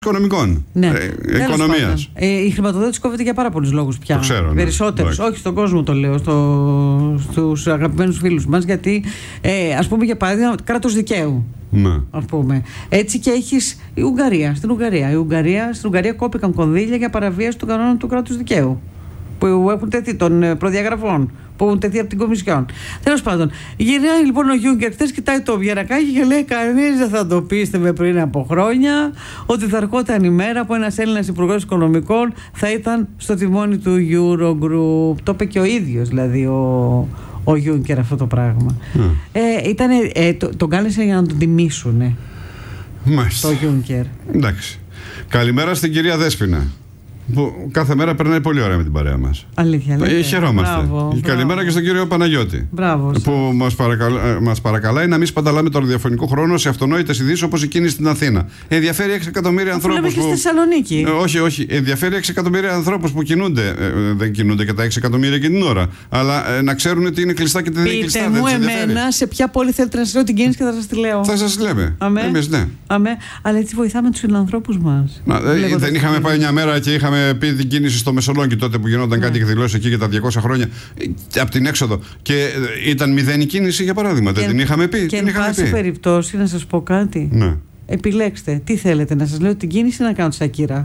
οικονομικών. Ναι. Οικονομίας. Η χρηματοδότηση κόβεται για πάρα πολλούς λόγους πια. Το ξέρω, περισσότερους. Ναι. Όχι στον κόσμο το λέω, στους αγαπημένους φίλους μας. Γιατί, ας πούμε, για παράδειγμα, κράτος δικαίου. Ναι. Ας πούμε. Έτσι και έχεις στην Ουγγαρία κόπηκαν κονδύλια για παραβίαση των κανόνων του κράτους δικαίου. Που έχουν τεθεί των προδιαγραφών που έχουν τεθεί από την Κομισιόν. Τέλος πάντων, γυρνάει λοιπόν ο Γιούγκερ χθες, κοιτάει το Βιερακάκι και λέει: κανείς δεν θα το πίστευε πριν από χρόνια ότι θα ερχόταν η μέρα που ένας Έλληνας υπουργός οικονομικών θα ήταν στο τιμόνι του Eurogroup. Το είπε και ο ίδιος δηλαδή ο Γιούγκερ αυτό το πράγμα. Τον κάλεσε για να τον τιμήσουν. Μάλιστα. Το Γιούγκερ. Εντάξει. Καλημέρα στην κυρία Δέσποινα, που κάθε μέρα περνάει πολύ ωραία με την παρέα μας. Αλήθεια, λέτε. Χαιρόμαστε. Μπράβο. Καλημέρα και στον κύριο Παναγιώτη. Μπράβο. Που μας παρακαλάει να μην σπαταλάμε το ραδιοφωνικό χρόνο σε αυτονόητες ειδήσεις όπως εκείνη στην Αθήνα. Ενδιαφέρει 6 εκατομμύρια ανθρώπους. Και στη Θεσσαλονίκη. Όχι. Ενδιαφέρει 6 εκατομμύρια ανθρώπους που κινούνται. Δεν κινούνται και τα 6 εκατομμύρια και την ώρα. Αλλά να ξέρουν τι είναι κλειστά και τι δεν είναι κλειστά. Πείτε μου εμένα σε ποια πόλη θέλετε να σας λέω την κίνηση και θα σας τη λέω. Θα σας λέμε. Εμείς ναι. Αλλά έτσι βοηθάμε τους φιλανθρώπους μας. Δεν είχαμε πάει μια μέρα και είχαμε πει την κίνηση στο Μεσολόγγι τότε που γινόταν κάτι και εκδηλώσεις εκεί για τα 200 χρόνια από την έξοδο. Και ήταν μηδέν η κίνηση, για παράδειγμα. Δεν την είχαμε πει. Και εν πάση περιπτώσει, να σας πω κάτι. Ναι. Επιλέξτε. Τι θέλετε, να σας λέω την κίνηση ή να κάνω τη Σακύρα?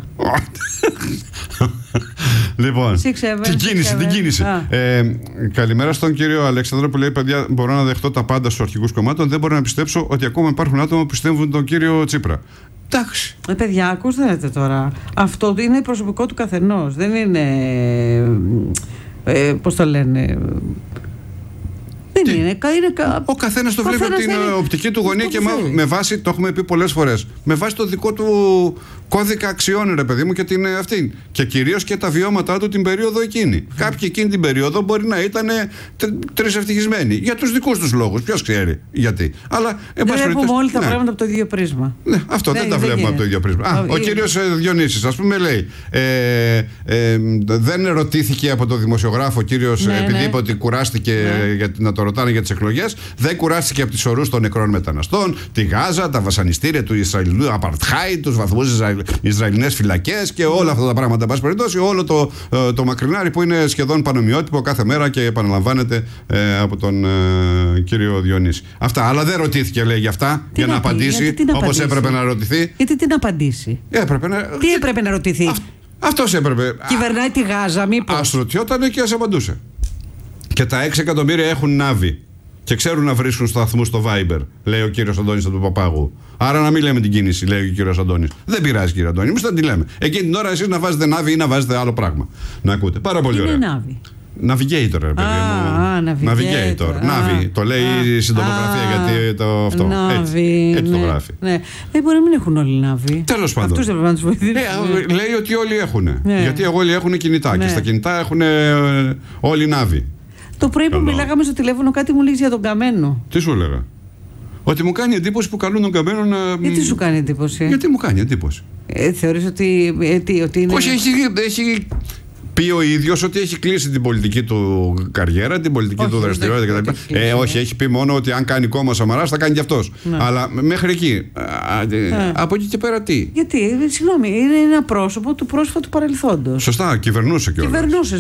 Λοιπόν, την κίνηση. Καλημέρα στον κύριο Αλέξανδρο που λέει: παιδιά, μπορώ να δεχτώ τα πάντα στους αρχηγούς κομμάτων. Δεν μπορώ να πιστέψω ότι ακόμα υπάρχουν άτομα που πιστεύουν τον κύριο Τσίπρα. Εντάξει. Παιδιά, ακούστε τώρα. Αυτό είναι προσωπικό του καθενός. Δεν είναι. Πώς το λένε. Δεν είναι. Ο καθένας το βλέπει από την οπτική του γωνία και με βάση, το έχουμε πει πολλές φορές, με βάση το δικό του κώδικα αξιών, ρε παιδί μου, και την αυτή. Και κυρίως και τα βιώματά του την περίοδο εκείνη. Κάποιοι εκείνη την περίοδο μπορεί να ήταν τρισευτυχισμένοι. Για τους δικούς τους λόγους. Ποιος ξέρει γιατί. Αλλά δεν βλέπουμε όλοι τα πράγματα από το ίδιο πρίσμα. Ναι, αυτό δεν τα βλέπουμε από το ίδιο πρίσμα. Ο κύριος Διονύσης, ας πούμε, λέει: δεν ερωτήθηκε από το δημοσιογράφο ο κύριος, επειδή είπε ότι κουράστηκε να το ρωτάνε για τις εκλογές. Δεν κουράστηκε από τις ορούς των νεκρών μεταναστών, τη Γάζα, τα βασανιστήρια του Ισραηλινού Απαρτχάιντ, τους βαθμούς Ισραηλινές φυλακές και όλα αυτά τα πράγματα. Πάση περιπτώσει, όλο το μακρινάρι που είναι σχεδόν πανομοιότυπο κάθε μέρα και επαναλαμβάνεται από τον κύριο Διονύση. Αυτά. Αλλά δεν ρωτήθηκε, λέει, για αυτά, για να απαντήσει όπως έπρεπε να ρωτηθεί. Γιατί τι να απαντήσει. Τι έπρεπε να ρωτηθεί. Αυτός έπρεπε. Κυβερνάει τη Γάζα, μήπως. Ας ρωτιόταν και ας απαντούσε. Και τα 6 εκατομμύρια έχουν ναύι και ξέρουν να βρίσκουν σταθμούς στο Viber, λέει ο κύριος Αντώνης του Παπάγου. Άρα να μην λέμε την κίνηση, λέει ο κύριος Αντώνης. Δεν πειράζει, κύριε Αντώνη, εμείς δεν τη λέμε. Εκείνη την ώρα εσείς να βάζετε ναύι ή να βάζετε άλλο πράγμα. Να ακούτε. Πάρα πολύ ωραία. Είναι ναύι. Navigator, ρε παιδί μου. Navigator. Ναύι. Το λέει η συντομογραφία γιατί το αυτό. Έτσι το γράφει. Δεν μπορεί να μην έχουν όλοι ναύι. Τέλος πάντων. Αυτούς δεν πρέπει να τους βοηθήσουν. Λέει ότι όλοι έχουν. Γιατί όλοι έχουν κινητά και στα κινητά έχουν όλοι ναύι. Το πρωί που μιλάγαμε στο τηλέφωνο κάτι μου λέγεις για τον Καμένο. Τι σου έλεγα? Ότι μου κάνει εντύπωση που καλούν τον Καμένο να. Γιατί σου κάνει εντύπωση? Γιατί μου κάνει εντύπωση. Θεωρείς ότι είναι. Όχι, έχει πει ο ίδιος ότι έχει κλείσει την πολιτική του καριέρα, την πολιτική του δραστηριότητα κτλ. Όχι, έχει πει μόνο ότι αν κάνει κόμμα Σαμαράς θα κάνει κι αυτός. Αλλά μέχρι εκεί. Από εκεί και πέρα τι. Γιατί, συγγνώμη, είναι ένα πρόσωπο του πρόσφατου παρελθόντος. Σωστά, κυβερνούσε κιόλας.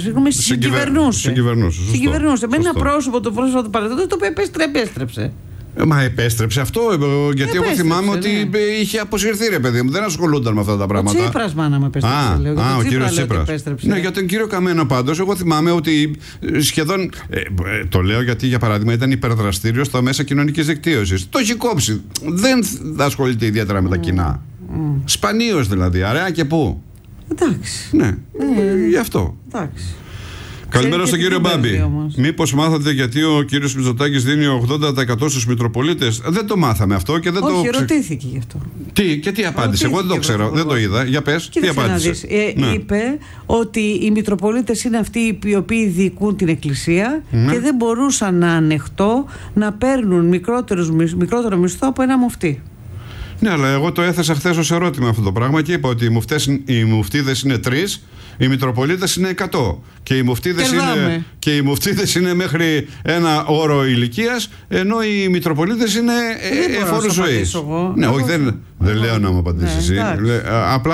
Συγκυβερνούσε. Με ένα πρόσωπο του πρόσφατου παρελθόντος το οποίο επέστρεψε. Μα επέστρεψε αυτό, γιατί εγώ θυμάμαι ότι είχε αποσυρθεί, ρε παιδί μου. Δεν ασχολούνταν με αυτά τα πράγματα. Ο Τσίπρας, μάνα μου, επέστρεψε. Ο κύριος Τσίπρας. Ναι, για τον κύριο Καμένο πάντως, εγώ θυμάμαι ότι σχεδόν. Το λέω γιατί, για παράδειγμα, ήταν υπερδραστήριο στα μέσα κοινωνικής δικτύωσης. Το έχει κόψει. Δεν ασχολείται ιδιαίτερα με τα κοινά. Σπανίως δηλαδή. Αραιά και πού. Εντάξει. Ναι, γι' αυτό. Εντάξει. Καλημέρα στον κύριο Μπάμπη. Μήπως μάθατε γιατί ο κύριος Μητσοτάκης δίνει 80% στους Μητροπολίτες? Δεν το μάθαμε αυτό και δεν το. Όχι, ρωτήθηκε γι' αυτό. Τι απάντησε? Εγώ δεν το ξέρω, δεν το είδα. Για πες, τι απάντησε? Είπε ότι οι Μητροπολίτες είναι αυτοί οι οποίοι διοικούν την Εκκλησία και δεν μπορούσαν να ανεχτώ να παίρνουν μικρότερο μισθό από ένα μουφτί. Ναι, αλλά εγώ το έθεσα χθες ως ερώτημα αυτό το πράγμα και είπα ότι οι μουφτίδες είναι 3, οι μητροπολίτες είναι 100 και οι μουφτίδες είναι μέχρι ένα όρο ηλικίας, ενώ οι μητροπολίτες είναι εφόρου ζωής. Ναι, όχι, δεν λέω να μου απαντήσεις εσύ. Απλά